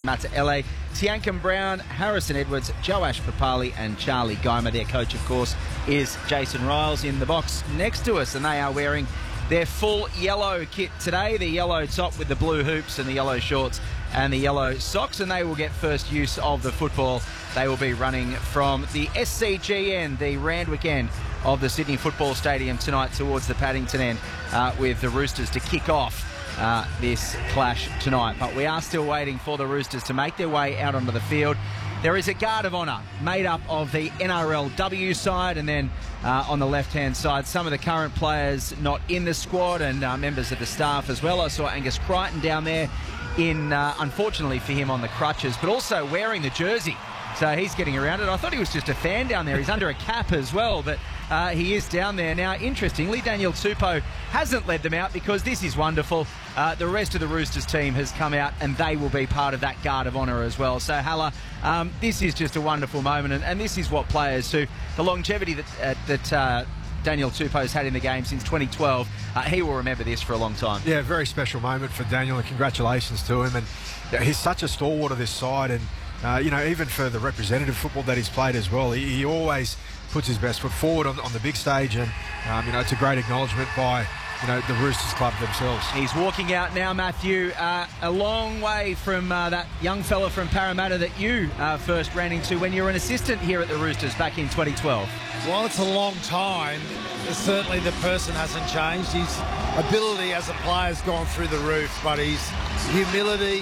Mata'ele, Tiankin Brown, Harrison Edwards, Joash Papali and Charlie Goma. Their coach, of course, is Jason Riles in the box next to us, and they are wearing their full yellow kit today, the yellow top with the blue hoops and the yellow shorts and the yellow socks, and they will get first use of the football. They will be running from the SCG the Randwick end of the Sydney Football Stadium tonight towards the Paddington end with the Roosters to kick off this clash tonight. But we are still waiting for the Roosters to make their way out onto the field. There is a guard of honour made up of the NRLW side, and then on the left-hand side, some of the current players not in the squad and members of the staff as well. I saw Angus Crichton down there in, unfortunately for him, on the crutches, but also wearing the jersey. So he's getting around it. I thought he was just a fan down there. He's under a cap as well, but he is down there. Now, interestingly, Daniel Tupou hasn't led them out because this is wonderful. The rest of the Roosters team has come out and they will be part of that guard of honour as well. So, Halla, this is just a wonderful moment, and this is what players who, the longevity that Daniel Tupou's had in the game since 2012, he will remember this for a long time. Yeah, very special moment for Daniel, and congratulations to him. And he's such a stalwart of this side, and even for the representative football that he's played as well, he always puts his best foot forward on the big stage, and it's a great acknowledgement by the Roosters club themselves. He's walking out now, Matthew, a long way from that young fella from Parramatta that you first ran into when you were an assistant here at the Roosters back in 2012. Well, it's a long time. Certainly the person hasn't changed. His ability as a player has gone through the roof, but his humility,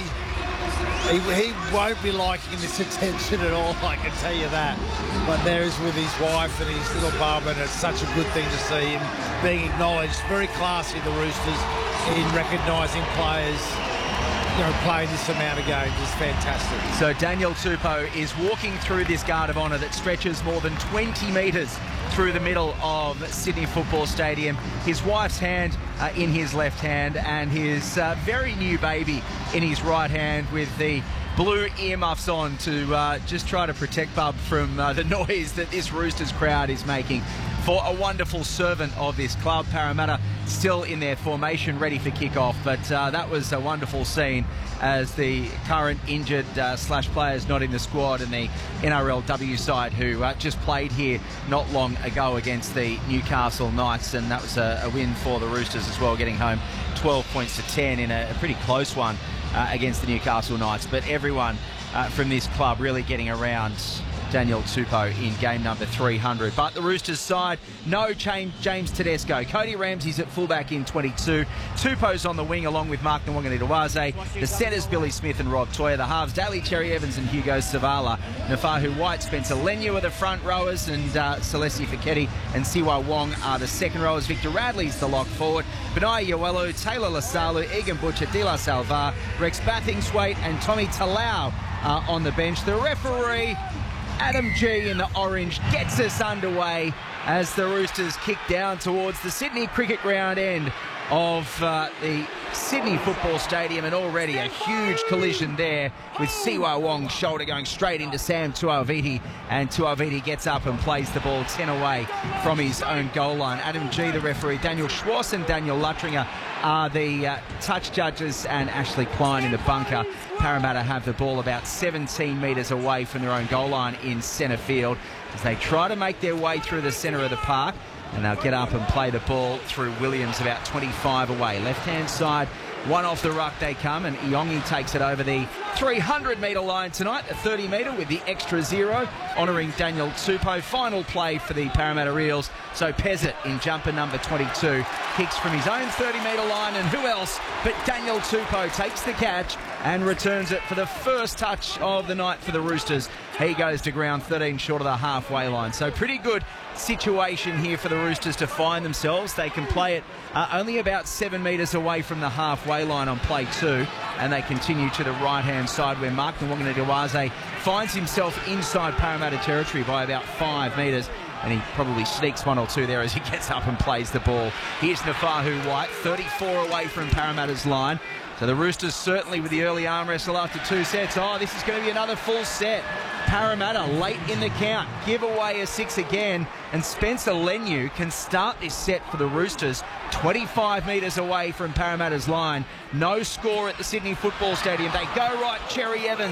he won't be liking this attention at all, I can tell you that. But there he's with his wife and his little bub, and it's such a good thing to see him being acknowledged. Very classy, the Roosters, in recognising players playing this amount of games. Is fantastic. So Daniel Tupou is walking through this guard of honour that stretches more than 20 metres through the middle of Sydney Football Stadium. His wife's hand in his left hand, and his very new baby in his right hand, with the blue earmuffs on to just try to protect Bub from the noise that this Roosters crowd is making for a wonderful servant of this club. Parramatta still in their formation, ready for kick-off, but that was a wonderful scene as the current injured slash players not in the squad and the NRLW side who just played here not long ago against the Newcastle Knights, and that was a win for the Roosters as well, getting home 12 points to 10 in a pretty close one against the Newcastle Knights. But everyone from this club really getting around Daniel Tupou in game number 300. But the Roosters side, no James Tedesco. Cody Ramsey's at fullback in 22. Tupou's on the wing along with Mark Nwanganawaze. The centres, Billy Smith and Rob Toyer. The halves, Daly Cherry Evans and Hugo Savala. Nafahu White, Spencer Leniu are the front rowers, and Celeste Fiketti and Siwa Wong are the second rowers. Victor Radley's the lock forward. Benai Yawelu, Taylor Lasalu, Egan Butcher, Dila Salvar, Rex Bathingthwaite and Tommy Talau are on the bench. The referee, Adam G in the orange, gets us underway as the Roosters kick down towards the Sydney Cricket Ground end of the Sydney Football Stadium, and already a huge collision there with Siwa Wong's shoulder going straight into Sam Tuaviti, and Tuaviti gets up and plays the ball 10 away from his own goal line. Adam G, the referee, Daniel Schwartz and Daniel Luttringer are the touch judges, and Ashley Klein in the bunker. Parramatta have the ball about 17 metres away from their own goal line in centre field as they try to make their way through the centre of the park, and they'll get up and play the ball through Williams about 25 away. Left-hand side, one off the ruck they come, and Iongi takes it over the 300-metre line tonight, a 30-metre with the extra zero, honouring Daniel Tupou. Final play for the Parramatta Eels. So Pezzett in jumper number 22 kicks from his own 30-metre line, and who else but Daniel Tupou takes the catch and returns it for the first touch of the night for the Roosters. He goes to ground 13 short of the halfway line. So pretty good situation here for the Roosters to find themselves. They can play it only about 7 metres away from the halfway line on play 2, and they continue to the right-hand side where Mark Nwanganawaze finds himself inside Parramatta territory by about 5 metres, and he probably sneaks one or two there as he gets up and plays the ball. Here's Nafahu White, 34 away from Parramatta's line. So the Roosters certainly with the early arm wrestle after 2 sets. Oh, this is going to be another full set. Parramatta late in the count, give away a 6 again, and Spencer Leniu can start this set for the Roosters 25 metres away from Parramatta's line. No score at the Sydney Football Stadium. They go right, Cherry Evans